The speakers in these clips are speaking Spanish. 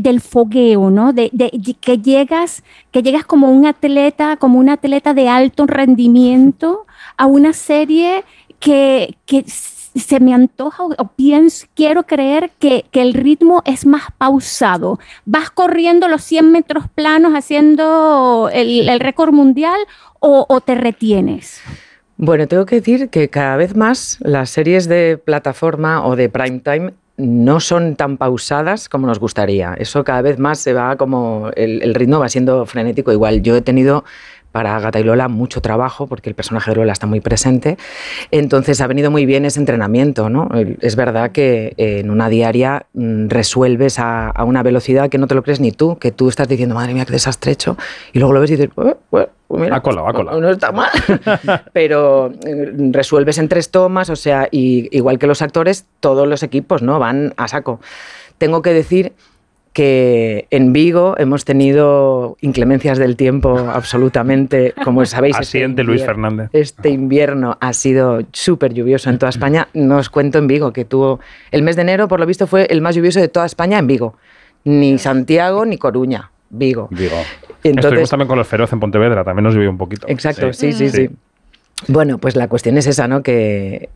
del fogueo, ¿no? De que llegas como una atleta de alto rendimiento a una serie que se me antoja o quiero creer que el ritmo es más pausado. ¿Vas corriendo los 100 metros planos haciendo el récord mundial o te retienes? Bueno, tengo que decir que cada vez más las series de plataforma o de prime time no son tan pausadas como nos gustaría. Eso cada vez más se va como... el ritmo va siendo frenético. Igual yo he tenido... para Ágata y Lola mucho trabajo, porque el personaje de Lola está muy presente, entonces ha venido muy bien ese entrenamiento, ¿no? Es verdad que en una diaria resuelves a una velocidad que no te lo crees ni tú, que tú estás diciendo, madre mía, qué desastre hecho, y luego lo ves y dices, mira, ha colado. No está mal, pero resuelves en 3 tomas, o sea, y igual que los actores, todos los equipos, ¿no? Van a saco. Tengo que decir que en Vigo hemos tenido inclemencias del tiempo absolutamente, como sabéis. Asiente Luis Fernández. Este invierno ha sido súper lluvioso en toda España. No os cuento en Vigo, que tuvo... El mes de enero, por lo visto, fue el más lluvioso de toda España en Vigo. Ni Santiago ni Coruña, Vigo. Entonces, estuvimos también con Los Feroz en Pontevedra, también nos llovió un poquito. Exacto, sí. Bueno, pues la cuestión es esa, ¿no? Que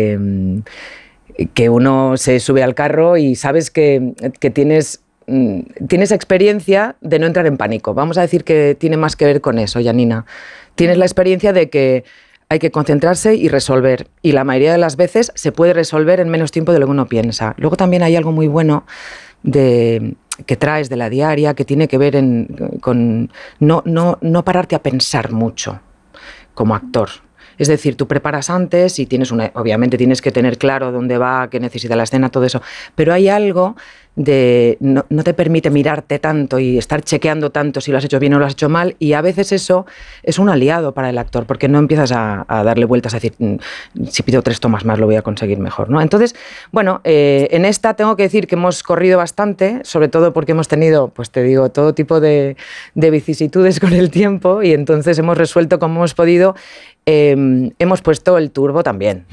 uno se sube al carro y sabes que tienes experiencia de no entrar en pánico. Vamos a decir que tiene más que ver con eso, Janina. Tienes la experiencia de que hay que concentrarse y resolver. Y la mayoría de las veces se puede resolver en menos tiempo de lo que uno piensa. Luego también hay algo muy bueno que traes de la diaria, que tiene que ver con no pararte a pensar mucho como actor. Es decir, tú preparas antes y obviamente tienes que tener claro dónde va, qué necesita la escena, todo eso. Pero hay algo de no te permite mirarte tanto y estar chequeando tanto si lo has hecho bien o lo has hecho mal, y a veces eso es un aliado para el actor, porque no empiezas a darle vueltas a decir, si pido 3 tomas más lo voy a conseguir mejor, ¿no? Entonces, bueno, en esta tengo que decir que hemos corrido bastante, sobre todo porque hemos tenido, pues te digo, todo tipo de vicisitudes con el tiempo, y entonces hemos resuelto como hemos podido. Hemos puesto el turbo también.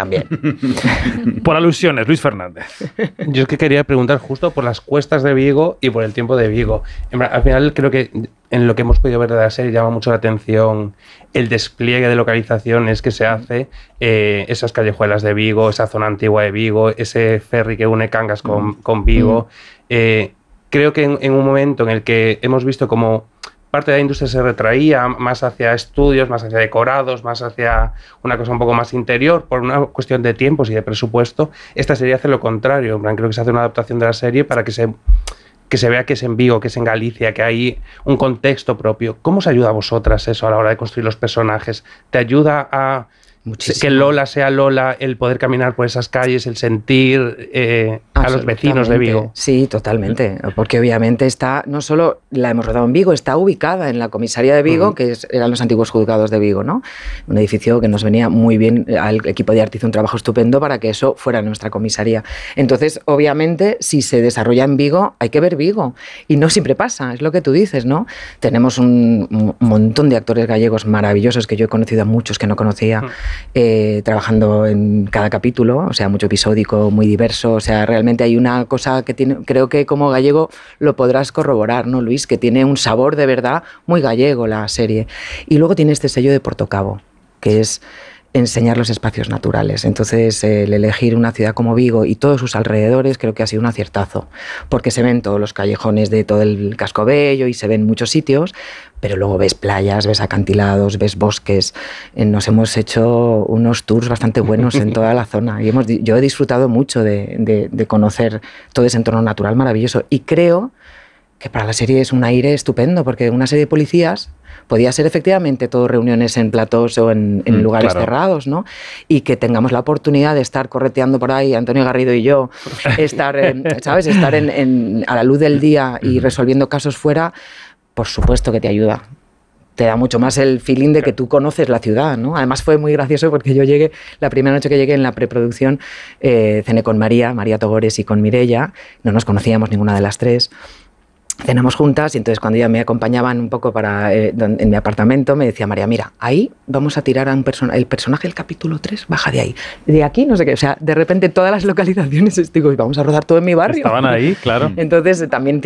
Por alusiones, Luis Fernández. Yo es que quería preguntar justo por las cuestas de Vigo y por el tiempo de Vigo. Al final creo que en lo que hemos podido ver de la serie llama mucho la atención el despliegue de localizaciones que se hace, esas callejuelas de Vigo, esa zona antigua de Vigo, ese ferry que une Cangas con Vigo. Creo que en un momento en el que hemos visto como parte de la industria se retraía más hacia estudios, más hacia decorados, más hacia una cosa un poco más interior, por una cuestión de tiempos y de presupuesto, esta serie hace lo contrario. Creo que se hace una adaptación de la serie para que se vea que es en Vigo, que es en Galicia, que hay un contexto propio. ¿Cómo os ayuda a vosotras eso a la hora de construir los personajes? ¿Te ayuda a muchísimo que Lola sea Lola, el poder caminar por esas calles, el sentir a los vecinos de Vigo? Sí, totalmente, porque obviamente está, no solo la hemos rodado en Vigo, está ubicada en la comisaría de Vigo, que eran los antiguos juzgados de Vigo, ¿no? Un edificio que nos venía muy bien, al equipo de arte hizo un trabajo estupendo para que eso fuera nuestra comisaría. Entonces, obviamente, si se desarrolla en Vigo, hay que ver Vigo, y no siempre pasa, es lo que tú dices, ¿no? Tenemos un montón de actores gallegos maravillosos, que yo he conocido a muchos que no conocía, trabajando en cada capítulo, o sea, mucho episódico, muy diverso, o sea, realmente hay una cosa que tiene, creo que como gallego lo podrás corroborar, ¿no, Luis? Que tiene un sabor de verdad muy gallego la serie. Y luego tiene este sello de Portocabo, que es enseñar los espacios naturales. Entonces, el elegir una ciudad como Vigo y todos sus alrededores creo que ha sido un aciertazo, porque se ven todos los callejones de todo el casco bello y se ven muchos sitios, pero luego ves playas, ves acantilados, ves bosques. Nos hemos hecho unos tours bastante buenos en toda la zona y yo he disfrutado mucho de conocer todo ese entorno natural maravilloso, y creo que para la serie es un aire estupendo, porque una serie de policías podía ser efectivamente todo reuniones en platós o en lugares cerrados, ¿no? Y que tengamos la oportunidad de estar correteando por ahí, Antonio Garrido y yo, estar, ¿sabes? Estar a la luz del día y resolviendo casos fuera, por supuesto que te ayuda. Te da mucho más el feeling de que tú conoces la ciudad, ¿no? Además fue muy gracioso porque yo llegué, la primera noche que llegué en la preproducción, cené con María Togores y con Mireia, no nos conocíamos ninguna de las tres. Cenamos juntas y entonces cuando ya me acompañaban un poco en mi apartamento, me decía María, mira, ahí vamos a tirar a el personaje del capítulo 3, baja de ahí. De aquí, no sé qué, o sea, de repente todas las localizaciones, digo, vamos a rodar todo en mi barrio. Estaban ahí, claro. Entonces también